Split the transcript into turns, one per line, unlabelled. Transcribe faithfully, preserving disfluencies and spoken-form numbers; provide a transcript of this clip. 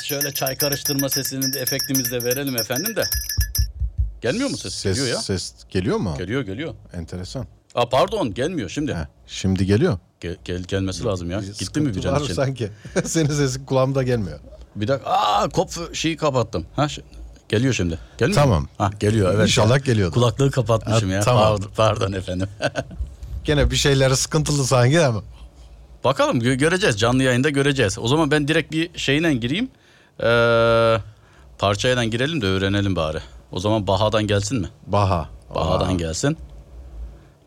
şöyle çay karıştırma sesinin de efektimizi de verelim efendim de. Gelmiyor mu ses?
Ses,
Geliyor ya.
ses geliyor mu?
Geliyor geliyor.
Enteresan.
Aa, pardon gelmiyor şimdi.
Heh, şimdi geliyor.
Gel, gel gelmesi lazım ya.
Bir
Gitti mi bir
sıkıntı
can
var
için?
sanki. Senin sesin kulağımda gelmiyor.
Bir dakika. Aa, kop şeyi kapattım. Ha, şi- geliyor şimdi. Gelmiyor
Tamam.
mu? Ha, geliyor evet.
İnşallah geliyordur.
Kulaklığı kapatmışım
Ha,
ya.
tamam.
Pardon, pardon efendim.
Gene bir şeyleri sıkıntılı sanki ama.
Bakalım gö- göreceğiz. Canlı yayında göreceğiz. O zaman ben direkt bir şeyle gireyim. Ee, parçayla girelim de öğrenelim bari. O zaman Baha'dan gelsin mi?
Baha.
Baha'dan
Aa,
gelsin.